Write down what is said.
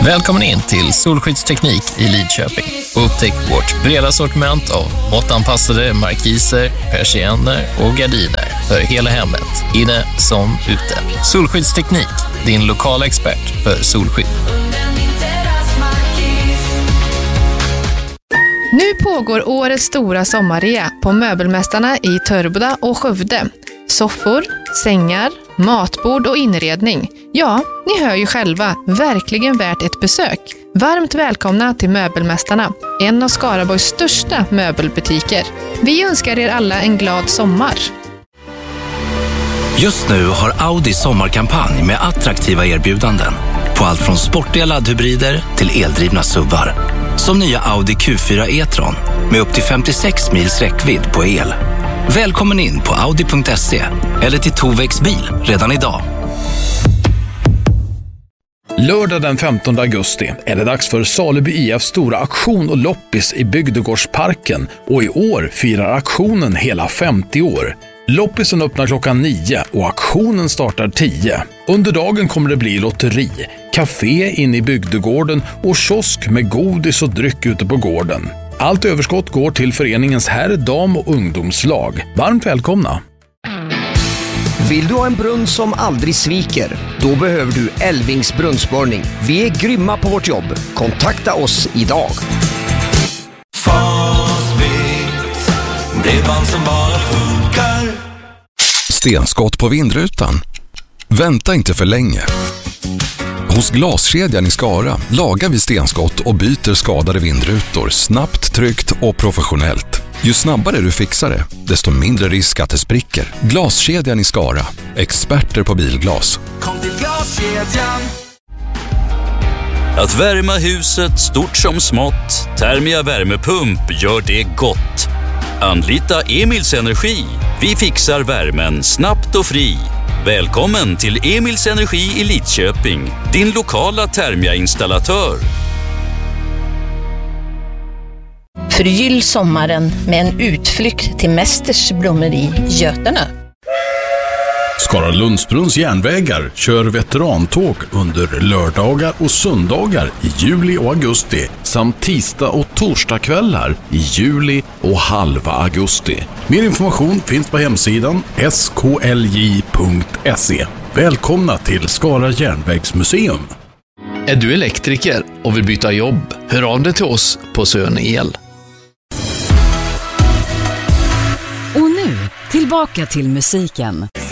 Välkommen in till Solskyddsteknik i Lidköping och upptäck vårt breda sortiment av måttanpassade markiser, persienner och gardiner för hela hemmet, inne som ute. Solskyddsteknik, din lokala expert för solskydd. Nu pågår årets stora sommarrea på Möbelmästarna i Törboda och Skövde. Soffor, sängar, matbord och inredning. Ja, ni hör ju själva, verkligen värt ett besök. Varmt välkomna till Möbelmästarna, en av Skaraborgs största möbelbutiker. Vi önskar er alla en glad sommar. Just nu har Audi sommarkampanj med attraktiva erbjudanden på allt från sportiga laddhybrider till eldrivna SUVar. Som nya Audi Q4 e-tron med upp till 56 mils räckvidd på el. Välkommen in på audi.se eller till Tovex bil redan idag. Lördag den 15 augusti är det dags för Saleby IFs stora aktion och loppis i Bygdegårdsparken, och i år firar aktionen hela 50 år. Loppisen öppnar klockan 9 och aktionen startar 10. Under dagen kommer det bli lotteri, café inne i bygdegården och kiosk med godis och dryck ute på gården. Allt överskott går till föreningens herr-, dam- och ungdomslag. Varmt välkomna! Vill du ha en brunn som aldrig sviker? Då behöver du Elvings brunnsborrning. Vi är grymma på vårt jobb. Kontakta oss idag. Fastbit, bredband som bara funkar. Stenskott på vindrutan? Vänta inte för länge. Hos Glaskedjan i Skara lagar vi stenskott och byter skadade vindrutor snabbt, tryggt och professionellt. Ju snabbare du fixar det, desto mindre risk att det spricker. Glaskedjan i Skara. Experter på bilglas. Kom till Glaskedjan. Att värma huset stort som smått. Thermia värmepump gör det gott. Anlita Emils Energi. Vi fixar värmen snabbt och fri. Välkommen till Emils Energi i Lidköping, din lokala Thermia-installatör. Förgyll sommaren med en utflykt till Mästers blommeri Götene. Skara Lundsbrunns järnvägar kör veterantåg under lördagar och söndagar i juli och augusti samt tisdag- och torsdagskvällar i juli och halva augusti. Mer information finns på hemsidan sklj.se. Välkomna till Skara järnvägsmuseum. Är du elektriker och vill byta jobb? Hör av dig till oss på Sön El. Och nu, tillbaka till musiken.